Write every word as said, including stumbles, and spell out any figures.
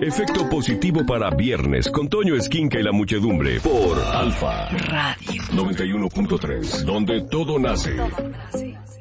Efecto positivo para viernes con Toño Esquinca y la muchedumbre por Alfa Radio noventa y uno punto tres, donde todo nace. Todo nace.